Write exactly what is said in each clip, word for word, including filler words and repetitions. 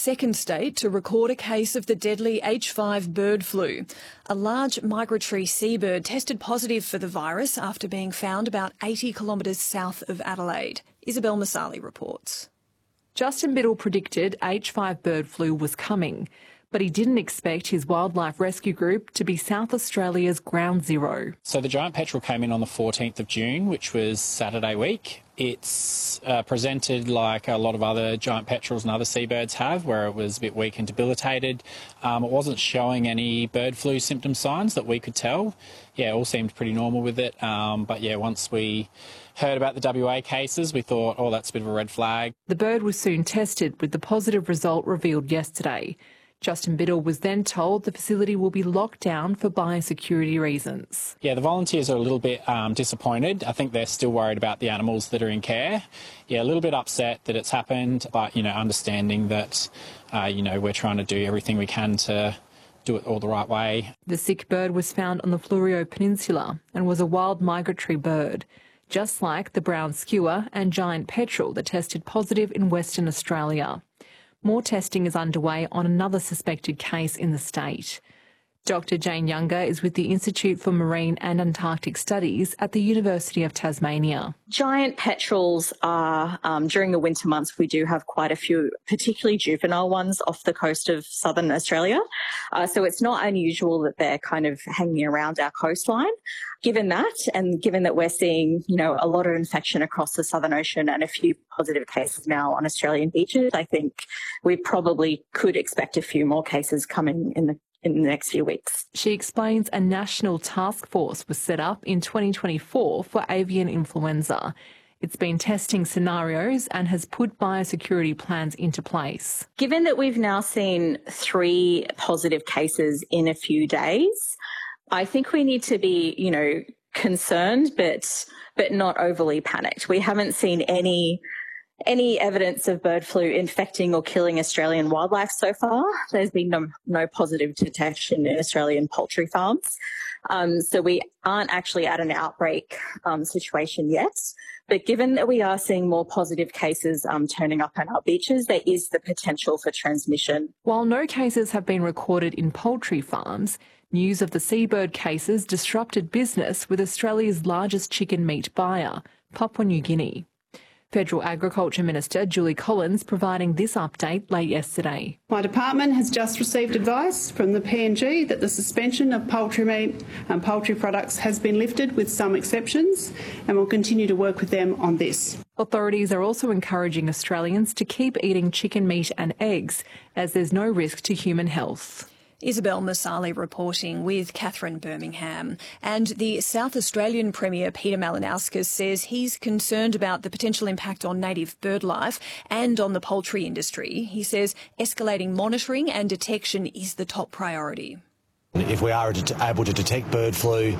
second state to record a case of the deadly H five bird flu. A large migratory seabird tested positive for the virus after being found about eighty kilometres south of Adelaide. Isabel Masali reports. Justin Biddle predicted H five bird flu was coming, but he didn't expect his wildlife rescue group to be South Australia's ground zero. So the giant petrel came in on the fourteenth of June, which was Saturday week. It's uh, presented like a lot of other giant petrels and other seabirds have, where it was a bit weak and debilitated. Um, it wasn't showing any bird flu symptom signs that we could tell. Yeah, it all seemed pretty normal with it. Um, but yeah, once we heard about the W A cases, we thought, oh, that's a bit of a red flag. The bird was soon tested, with the positive result revealed yesterday. Justin Biddle was then told the facility will be locked down for biosecurity reasons. Yeah, the volunteers are a little bit um, disappointed. I think they're still worried about the animals that are in care. Yeah, a little bit upset that it's happened, but, you know, understanding that, uh, you know, we're trying to do everything we can to do it all the right way. The sick bird was found on the Fleurieu Peninsula and was a wild migratory bird, just like the brown skua and giant petrel that tested positive in Western Australia. More testing is underway on another suspected case in the state. Doctor Jane Younger is with the Institute for Marine and Antarctic Studies at the University of Tasmania. Giant petrels are, um, during the winter months, we do have quite a few, particularly juvenile ones off the coast of southern Australia. Uh, so it's not unusual that they're kind of hanging around our coastline. Given that, and given that we're seeing, you know, a lot of infection across the Southern Ocean and a few positive cases now on Australian beaches, I think we probably could expect a few more cases coming in the in the next few weeks. She explains a national task force was set up in twenty twenty-four for avian influenza. It's been testing scenarios and has put biosecurity plans into place. Given that we've now seen three positive cases in a few days, I think we need to be, you know, concerned, but but not overly panicked. We haven't seen any any evidence of bird flu infecting or killing Australian wildlife so far. There's been no, no positive detection in Australian poultry farms. Um, so we aren't actually at an outbreak um, situation yet. But given that we are seeing more positive cases um, turning up on our beaches, there is the potential for transmission. While no cases have been recorded in poultry farms, news of the seabird cases disrupted business with Australia's largest chicken meat buyer, Papua New Guinea. Federal Agriculture Minister Julie Collins providing this update late yesterday. My department has just received advice from the P N G that the suspension of poultry meat and poultry products has been lifted with some exceptions, and will continue to work with them on this. Authorities are also encouraging Australians to keep eating chicken meat and eggs, as there's no risk to human health. Isabel Masali reporting with Catherine Birmingham. And the South Australian Premier Peter Malinauskas says he's concerned about the potential impact on native bird life and on the poultry industry. He says escalating monitoring and detection is the top priority. If we are able to detect bird flu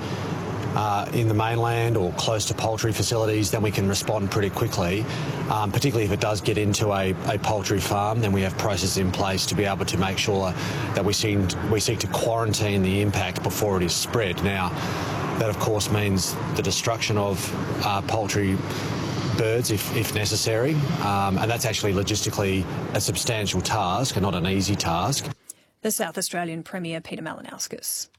Uh, in the mainland or close to poultry facilities, then we can respond pretty quickly. Um, particularly if it does get into a, a poultry farm, then we have processes in place to be able to make sure that we seek, we seek to quarantine the impact before it is spread. Now, that of course means the destruction of uh, poultry birds if, if necessary, um, and that's actually logistically a substantial task and not an easy task. The South Australian Premier Peter Malinauskas.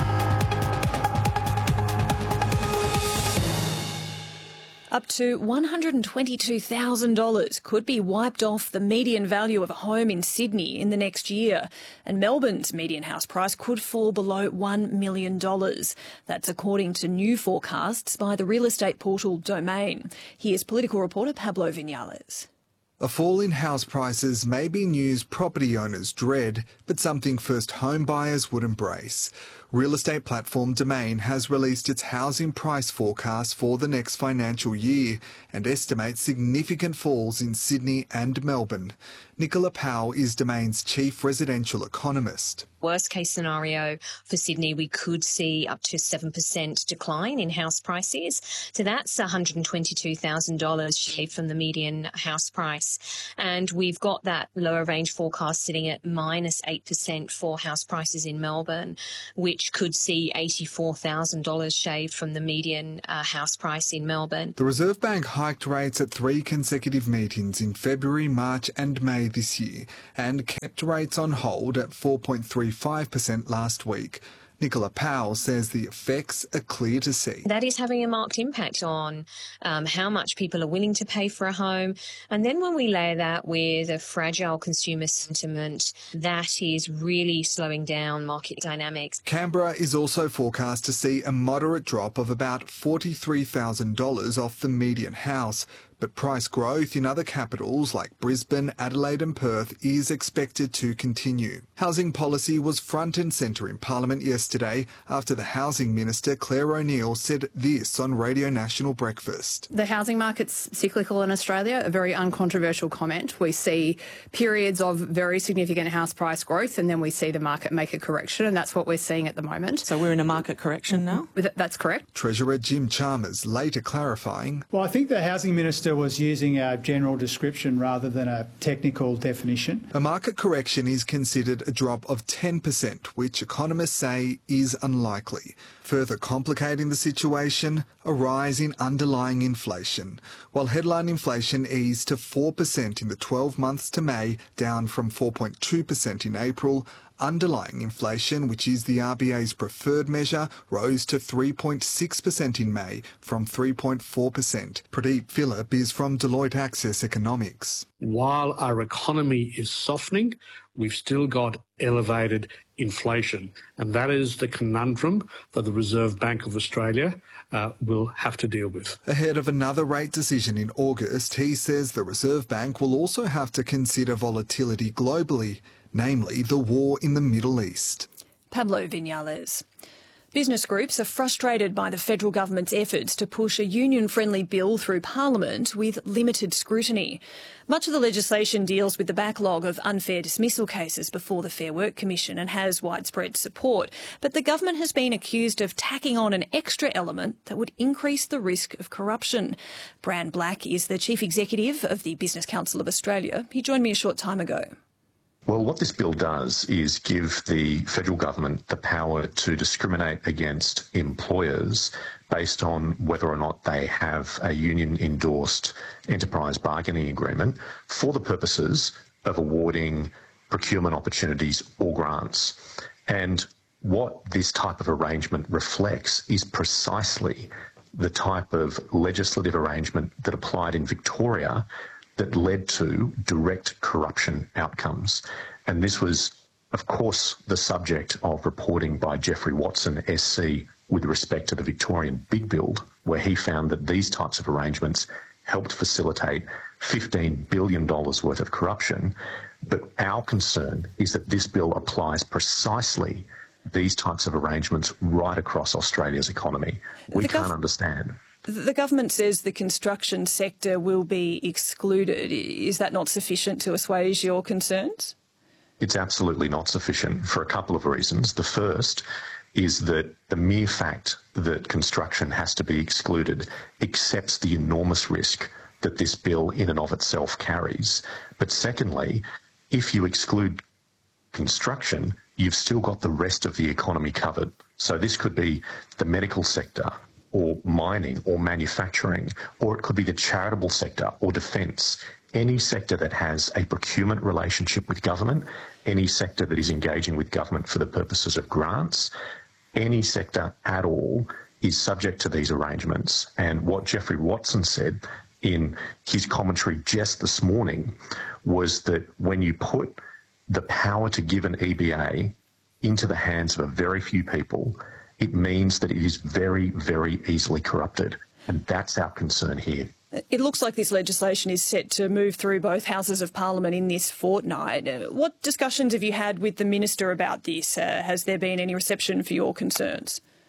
Up to one hundred twenty-two thousand dollars could be wiped off the median value of a home in Sydney in the next year, and Melbourne's median house price could fall below one million dollars. That's according to new forecasts by the real estate portal Domain. Here's political reporter Pablo Vinales. A fall in house prices may be news property owners dread, but something first home buyers would embrace. Real estate platform Domain has released its housing price forecast for the next financial year and estimates significant falls in Sydney and Melbourne. Nicola Powell is Domain's chief residential economist. worst case scenario for Sydney, we could see up to seven percent decline in house prices. So that's one hundred twenty-two thousand dollars shaved from the median house price. And we've got that lower range forecast sitting at minus eight percent for house prices in Melbourne, which could see eighty-four thousand dollars shaved from the median uh, house price in Melbourne. The Reserve Bank hiked rates at three consecutive meetings in February, March and May this year and kept rates on hold at four point three five percent last week. Nicola Powell says the effects are clear to see. That is having a marked impact on um, how much people are willing to pay for a home. And then when we layer that with a fragile consumer sentiment, that is really slowing down market dynamics. Canberra is also forecast to see a moderate drop of about forty-three thousand dollars off the median house. But price growth in other capitals like Brisbane, Adelaide and Perth is expected to continue. Housing policy was front and centre in Parliament yesterday after the Housing Minister Claire O'Neill said this on Radio National Breakfast. The housing market's cyclical in Australia, a very uncontroversial comment. We see periods of very significant house price growth and then we see the market make a correction, and that's what we're seeing at the moment. So we're in a market correction now? That's correct. Treasurer Jim Chalmers later clarifying. Well, I think the Housing Minister was using a general description rather than a technical definition. A market correction is considered a drop of ten percent, which economists say is unlikely. Further complicating the situation, a rise in underlying inflation. While headline inflation eased to four percent in the twelve months to May, down from four point two percent in April, underlying inflation, which is the R B A's preferred measure, rose to three point six percent in May from three point four percent. Pradeep Phillip is from Deloitte Access Economics. While our economy is softening, we've still got elevated inflation. And that is the conundrum that the Reserve Bank of Australia uh, will have to deal with. Ahead of another rate decision in August, he says the Reserve Bank will also have to consider volatility globally, namely the war in the Middle East. Pablo Vinales. Business groups are frustrated by the federal government's efforts to push a union-friendly bill through Parliament with limited scrutiny. Much of the legislation deals with the backlog of unfair dismissal cases before the Fair Work Commission and has widespread support. But the government has been accused of tacking on an extra element that would increase the risk of corruption. Bran Black is the Chief Executive of the Business Council of Australia. He joined me a short time ago. Well, what this bill does is give the federal government the power to discriminate against employers based on whether or not they have a union-endorsed enterprise bargaining agreement for the purposes of awarding procurement opportunities or grants. And what this type of arrangement reflects is precisely the type of legislative arrangement that applied in Victoria that led to direct corruption outcomes. And this was, of course, the subject of reporting by Geoffrey Watson, S C, with respect to the Victorian Big Build, where he found that these types of arrangements helped facilitate fifteen billion dollars worth of corruption. But our concern is that this bill applies precisely these types of arrangements right across Australia's economy. We the can't gov- understand. The government says the construction sector will be excluded. Is that not sufficient to assuage your concerns? It's absolutely not sufficient for a couple of reasons. The first is that the mere fact that construction has to be excluded accepts the enormous risk that this bill in and of itself carries. But secondly, if you exclude construction, you've still got the rest of the economy covered. So this could be the medical sector, or mining, or manufacturing, or it could be the charitable sector or defence. Any sector that has a procurement relationship with government, any sector that is engaging with government for the purposes of grants, any sector at all is subject to these arrangements. And what Geoffrey Watson said in his commentary just this morning was that when you put the power to give an E B A into the hands of a very few people, it means that it is very, very easily corrupted. And that's our concern here. It looks like this legislation is set to move through both houses of Parliament in this fortnight. What discussions have you had with the Minister about this? Uh, has there been any reception for your concerns?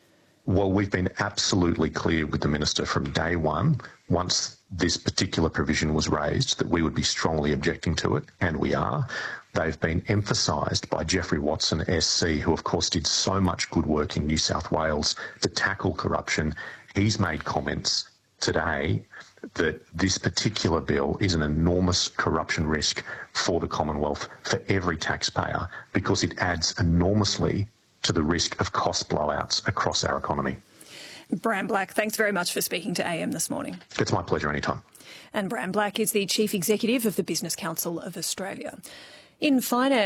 Well, we've been absolutely clear with the Minister from day one, once this particular provision was raised, that we would be strongly objecting to it, and we are. They've been emphasised by Jeffrey Watson, S C, who of course did so much good work in New South Wales to tackle corruption. He's made comments today that this particular bill is an enormous corruption risk for the Commonwealth, for every taxpayer, because it adds enormously to the risk of cost blowouts across our economy. Bram Black, thanks very much for speaking to A M this morning. It's my pleasure anytime. And Bram Black is the Chief Executive of the Business Council of Australia. In finance,